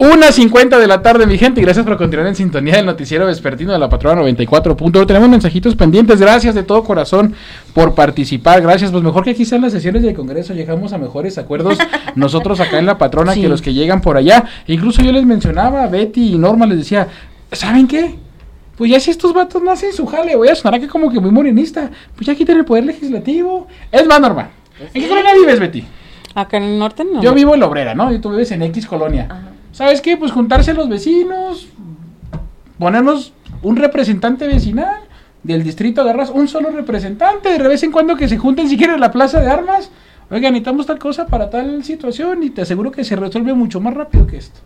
1:50 de la tarde, mi gente, y gracias por continuar en sintonía del noticiero vespertino de la Patrona 94.1. Tenemos mensajitos pendientes, gracias de todo corazón por participar, gracias, pues mejor que aquí sean las sesiones del Congreso, llegamos a mejores acuerdos nosotros acá en la Patrona que los que llegan por allá. Incluso yo les mencionaba, Betty y Norma les decía, ¿saben qué? Pues ya si estos vatos no hacen su jale, voy a sonar aquí como que muy morenista, pues ya quitan el poder legislativo. Es más, Norma, ¿en qué colonia vives, Betty? Acá en el norte no. Yo vivo en La Obrera, ¿no? Y tú vives en X colonia. Ajá. ¿Sabes qué? Pues juntarse los vecinos, ponernos un representante vecinal del distrito, agarras un solo representante, de vez en cuando que se junten si quieren en la plaza de armas. Oiga, necesitamos tal cosa para tal situación y te aseguro que se resuelve mucho más rápido que esto.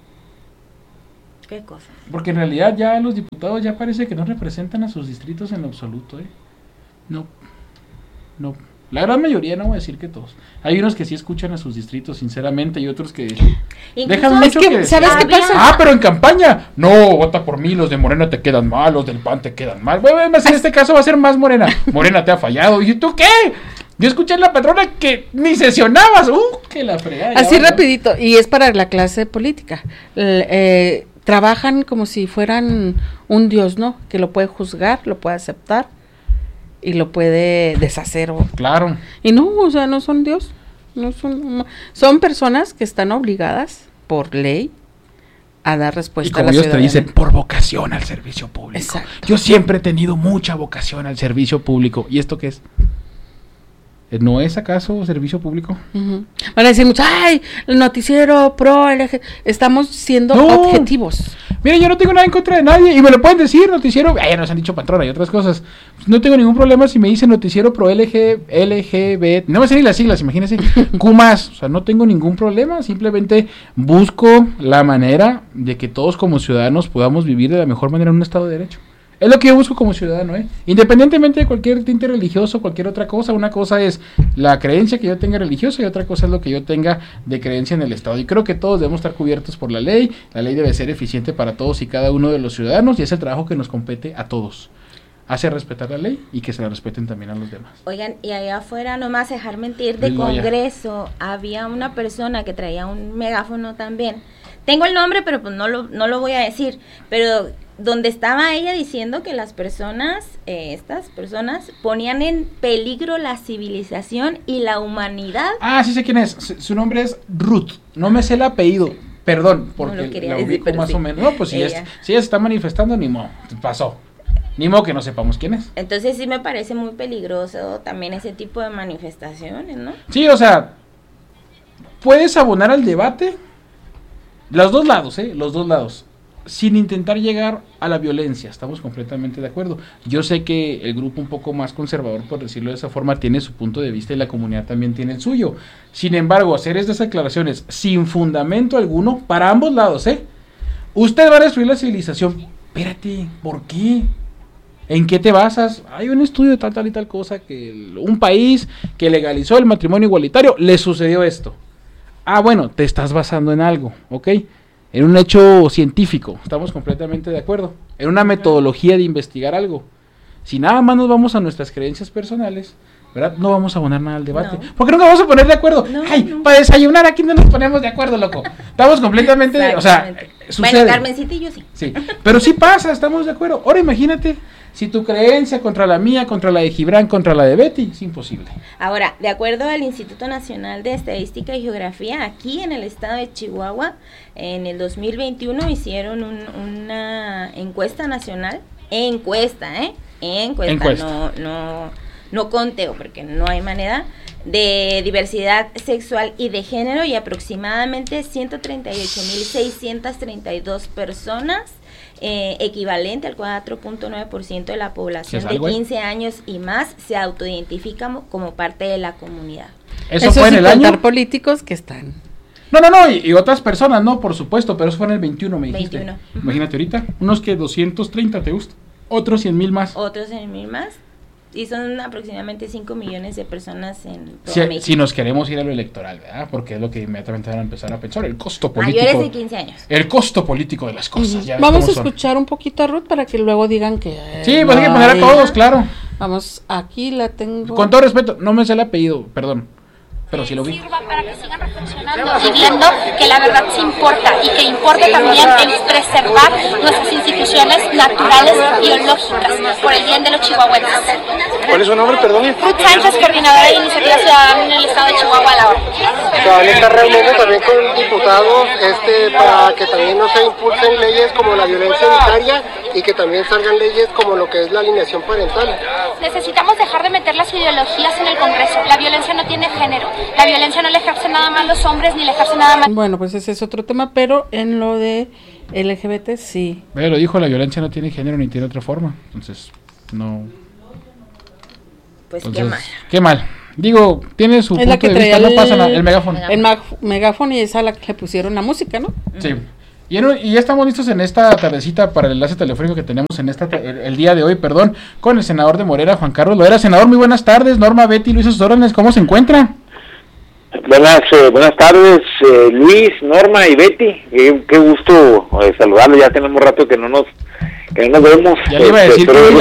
¿Qué cosa? Porque en realidad ya los diputados ya parece que no representan a sus distritos en lo absoluto, ¿eh? No. La gran mayoría, no voy a decir que todos. Hay unos que sí escuchan a sus distritos, sinceramente, y otros que dejan mucho que... ¿Sabes qué pasa? Ah, pero en campaña, no, vota por mí, los de Morena te quedan mal, los del PAN te quedan mal. Bueno, en este caso va a ser más Morena. Morena te ha fallado. ¿Y tú qué? Yo escuché en la Patrona que ni sesionabas. Que la fregada. Así rapidito, y es para la clase política. Trabajan como si fueran un dios, ¿no? Que lo puede juzgar, lo puede aceptar y lo puede deshacer. Claro. Y no, o sea, no son Dios. Son personas que están obligadas por ley a dar respuesta a la ciudadanía. Y como ellos te dicen, por vocación al servicio público. Exacto. Yo siempre he tenido mucha vocación al servicio público. ¿Y esto qué es? ¿No es acaso servicio público? Uh-huh. Van a decir mucho, ¡ay! El noticiero pro LG. Estamos siendo objetivos. Mira, yo no tengo nada en contra de nadie. Y me lo pueden decir, noticiero. Ya nos han dicho Patrona y otras cosas. No tengo ningún problema si me dicen noticiero pro LGB. No me sé ni las siglas, imagínense. Q+. O sea, no tengo ningún problema. Simplemente busco la manera de que todos como ciudadanos podamos vivir de la mejor manera en un estado de derecho. Es lo que yo busco como ciudadano, independientemente de cualquier tinte religioso, cualquier otra cosa. Una cosa es la creencia que yo tenga religiosa y otra cosa es lo que yo tenga de creencia en el Estado. Y creo que todos debemos estar cubiertos por la ley debe ser eficiente para todos y cada uno de los ciudadanos y es el trabajo que nos compete a todos. Hace respetar la ley y que se la respeten también a los demás. Oigan, y allá afuera, no me vas a dejar mentir, de Congreso, había una persona que traía un megáfono también. Tengo el nombre, pero pues no lo voy a decir, pero donde estaba ella diciendo que las personas, estas personas, ponían en peligro la civilización y la humanidad. Ah, sí sé quién es, su nombre es Ruth, no me sé el apellido, perdón, porque la ubico más o menos. No, pues si ella se está manifestando, ni modo, pasó. Ni modo que no sepamos quién es. Entonces sí me parece muy peligroso también ese tipo de manifestaciones, ¿no? Sí, o sea, puedes abonar al debate, los dos lados, sin intentar llegar a la violencia, estamos completamente de acuerdo. Yo sé que el grupo un poco más conservador, por decirlo de esa forma, tiene su punto de vista y la comunidad también tiene el suyo. Sin embargo, hacer estas declaraciones sin fundamento alguno, para ambos lados, usted va a destruir la civilización. Espérate, ¿por qué? ¿En qué te basas? Hay un estudio de tal y tal cosa, que un país que legalizó el matrimonio igualitario, le sucedió esto. Ah, bueno, te estás basando en algo, ¿ok? En un hecho científico, estamos completamente de acuerdo. En una metodología de investigar algo. Si nada más nos vamos a nuestras creencias personales, ¿verdad? No vamos a abonar nada al debate. No. Porque nunca vamos a poner de acuerdo. Para desayunar aquí no nos ponemos de acuerdo, loco. Estamos completamente, o sea, sucede. Bueno, Carmencita y yo sí. Sí, pero sí pasa, estamos de acuerdo. Ahora imagínate, si tu creencia contra la mía, contra la de Gibran, contra la de Betty, es imposible. Ahora, de acuerdo al Instituto Nacional de Estadística y Geografía, aquí en el estado de Chihuahua, en el 2021 hicieron una encuesta nacional, encuesta. No conteo, porque no hay manera, de diversidad sexual y de género, y aproximadamente 138.632 personas, equivalente al 4.9% de la población de 15 años y más, se autoidentifican como parte de la comunidad. Eso fue en el año. Políticos que están. No, y otras personas, no, por supuesto, pero eso fue en el 21, me dijiste. 21. Imagínate ahorita, unos que 230 te gusta, otros 100,000 más. Otros 100,000 más. Y son aproximadamente 5 millones de personas en México. Si nos queremos ir a lo electoral, ¿verdad? Porque es lo que inmediatamente van a empezar a pensar, el costo político. Mayores de 15 años. El costo político de las cosas. Ya vamos a escuchar un poquito a Ruth para que luego digan que... sí, pues hay que poner a todos, claro. Vamos, aquí la tengo. Con todo respeto, no me sé el apellido, perdón. pero sí lo vi. Sirva para que sigan reflexionando y viendo que la verdad sí importa y que importa también el preservar nuestras instituciones naturales biológicas por el bien de los chihuahuenses. ¿Cuál es su nombre, perdón? Ruth Sánchez, coordinadora de Iniciativa Ciudadana en el estado de Chihuahua a la hora. Se van a estar reuniendo también con diputados para que también no se impulsen leyes como la violencia vicaria y que también salgan leyes como lo que es la alineación parental. Necesitamos dejar de meter las ideologías en el Congreso. La violencia no tiene género. La violencia no le ejerce nada más los hombres ni le ejerce nada más. Bueno, pues ese es otro tema, pero en lo de LGBT sí. Lo dijo, la violencia no tiene género ni tiene otra forma. Entonces, no. Pues entonces, qué mal. Digo, tiene su es punto de vista, no pasa nada, el megáfono. El megáfono y esa a la que le pusieron la música, ¿no? Sí. Y ya estamos listos en esta tardecita para el enlace telefónico que tenemos en el día de hoy, con el senador de Morena, Juan Carlos Loera. Senador, muy buenas tardes. Norma, Betty, Luis, a sus órdenes, ¿cómo se encuentra? Buenas tardes, Luis, Norma y Betty. Qué gusto saludarlos. Ya tenemos rato que no nos vemos. Ya le iba a decir que